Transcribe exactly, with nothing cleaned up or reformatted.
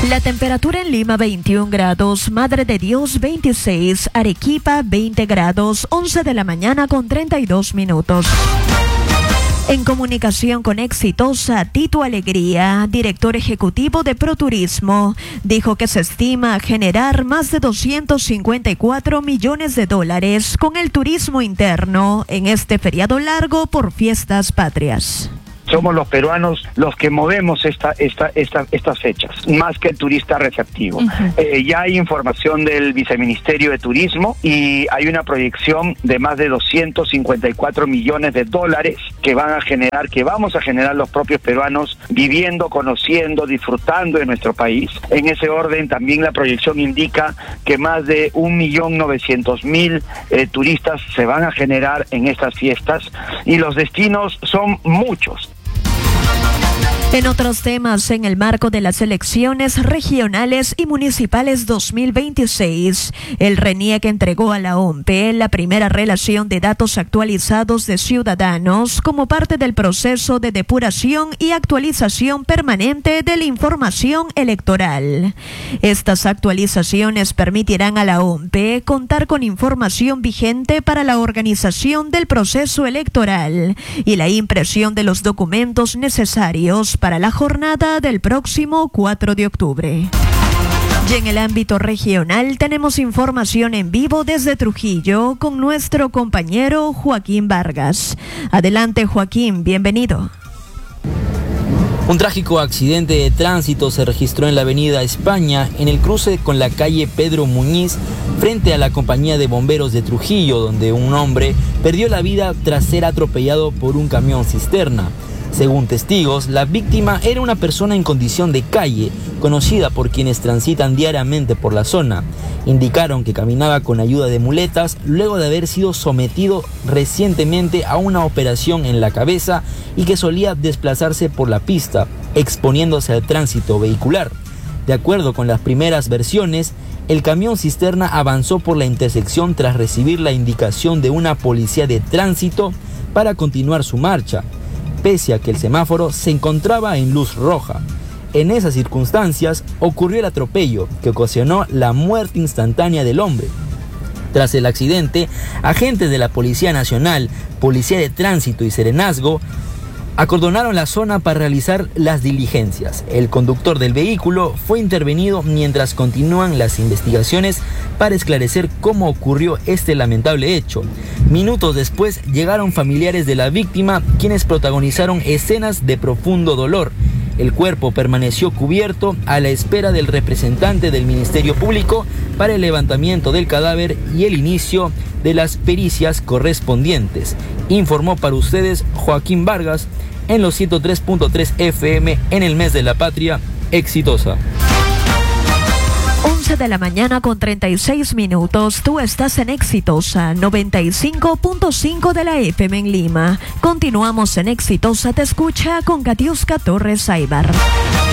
La temperatura en Lima veintiún grados, Madre de Dios veintiséis, Arequipa veinte grados, once de la mañana con treinta y dos minutos. En comunicación con Exitosa, Tito Alegría, director ejecutivo de ProTurismo, dijo que se estima generar más de doscientos cincuenta y cuatro millones de dólares con el turismo interno en este feriado largo por fiestas patrias. Somos los peruanos los que movemos esta, esta, esta, estas fechas, más que el turista receptivo. Uh-huh. Eh, ya hay información del Viceministerio de Turismo y hay una proyección de más de doscientos cincuenta y cuatro millones de dólares que van a generar, que vamos a generar los propios peruanos viviendo, conociendo, disfrutando de nuestro país. En ese orden también la proyección indica que más de un millón novecientos mil eh, turistas se van a generar en estas fiestas y los destinos son muchos. En otros temas, en el marco de las elecciones regionales y municipales dos mil veintiséis, el RENIEC entregó a la O M P E la primera relación de datos actualizados de ciudadanos como parte del proceso de depuración y actualización permanente de la información electoral. Estas actualizaciones permitirán a la O M P E contar con información vigente para la organización del proceso electoral y la impresión de los documentos necesarios para la jornada del próximo cuatro de octubre. Y en el ámbito regional tenemos información en vivo desde Trujillo con nuestro compañero Joaquín Vargas. Adelante, Joaquín, bienvenido. Un trágico accidente de tránsito se registró en la avenida España, en el cruce con la calle Pedro Muñiz, frente a la compañía de bomberos de Trujillo, donde un hombre perdió la vida tras ser atropellado por un camión cisterna. Según testigos, la víctima era una persona en condición de calle, conocida por quienes transitan diariamente por la zona. Indicaron que caminaba con ayuda de muletas luego de haber sido sometido recientemente a una operación en la cabeza y que solía desplazarse por la pista, exponiéndose al tránsito vehicular. De acuerdo con las primeras versiones, el camión cisterna avanzó por la intersección tras recibir la indicación de una policía de tránsito para continuar su marcha, pese a que el semáforo se encontraba en luz roja. En esas circunstancias ocurrió el atropello que ocasionó la muerte instantánea del hombre. Tras el accidente, agentes de la Policía Nacional, Policía de Tránsito y Serenazgo acordonaron la zona para realizar las diligencias. El conductor del vehículo fue intervenido mientras continúan las investigaciones para esclarecer cómo ocurrió este lamentable hecho. Minutos después llegaron familiares de la víctima, quienes protagonizaron escenas de profundo dolor. El cuerpo permaneció cubierto a la espera del representante del Ministerio Público para el levantamiento del cadáver y el inicio de las pericias correspondientes. Informó para ustedes Joaquín Vargas en los ciento tres punto tres F M en el mes de la patria. Exitosa. once de la mañana con treinta y seis minutos. Tú estás en Exitosa, noventa y cinco punto cinco de la F M en Lima. Continuamos en Exitosa Te Escucha con Katiuska Torres Aybar.